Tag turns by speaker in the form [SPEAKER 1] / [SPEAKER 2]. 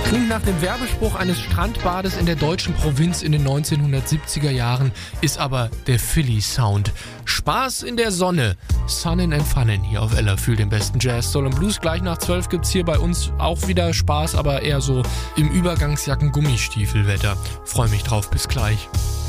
[SPEAKER 1] Klingt nach dem Werbespruch eines Strandbades in der deutschen Provinz in den 1970er Jahren, ist aber der Philly-Sound. Spaß in der Sonne. Sunnin' and Funnin' hier auf LR für den besten Jazz, Soul und Blues. Gleich nach 12 gibt's hier bei uns auch wieder Spaß, aber eher so im Übergangsjacken-Gummistiefelwetter. Freue mich drauf, bis gleich.